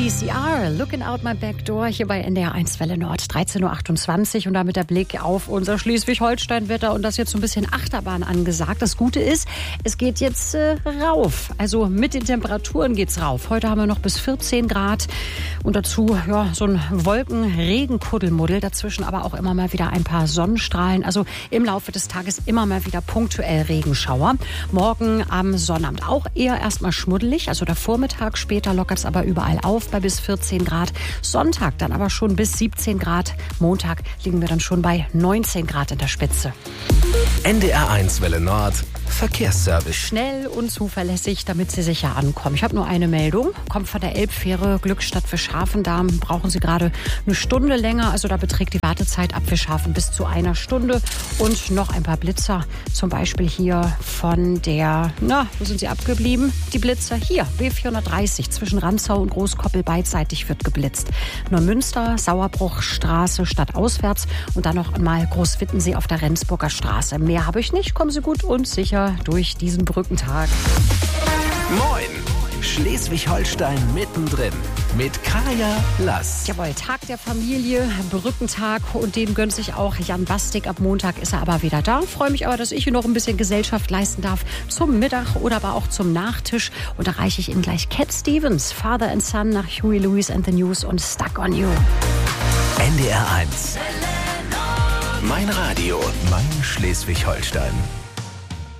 CCR, Looking Out My Back Door, hier bei NDR 1 Welle Nord, 13.28 Uhr und damit der Blick auf unser Schleswig-Holstein-Wetter und das jetzt so ein bisschen Achterbahn angesagt. Das Gute ist, es geht jetzt rauf, also mit den Temperaturen geht's rauf. Heute haben wir noch bis 14 Grad und dazu so ein Wolken-Regen-Kuddelmuddel, dazwischen aber auch immer mal wieder ein paar Sonnenstrahlen. Also im Laufe des Tages immer mal wieder punktuell Regenschauer. Morgen am Sonnabend auch eher erstmal schmuddelig, also der Vormittag, später lockert es aber überall auf bei bis 14 Grad. Sonntag dann aber schon bis 17 Grad. Montag liegen wir dann schon bei 19 Grad in der Spitze. NDR 1 Welle Nord Verkehrsservice. Schnell und zuverlässig, damit Sie sicher ankommen. Ich habe nur eine Meldung. Kommt von der Elbfähre Glückstadt Fischhafen. Da brauchen Sie gerade eine Stunde länger. Also da beträgt die Wartezeit ab Fischhafen bis zu einer Stunde. Und noch ein paar Blitzer. Zum Beispiel hier von der, wo sind sie abgeblieben? Die Blitzer hier, B430 zwischen Rantzau und Großkoppel beidseitig wird geblitzt. Neumünster, Sauerbruchstraße stadtauswärts und dann noch einmal Großwittensee auf der Rendsburger Straße. Mehr habe ich nicht. Kommen Sie gut und sicher durch diesen Brückentag. Moin! Schleswig-Holstein mittendrin mit Kaya Lass. Jawohl, Tag der Familie, Brückentag und den gönnt sich auch Jan Bastik. Ab Montag ist er aber wieder da. Freue mich aber, dass ich hier noch ein bisschen Gesellschaft leisten darf zum Mittag oder aber auch zum Nachtisch. Und da reiche ich Ihnen gleich Cat Stevens, Father and Son nach Huey Lewis and the News und Stuck on You. NDR 1. Mein Radio, mein Schleswig-Holstein.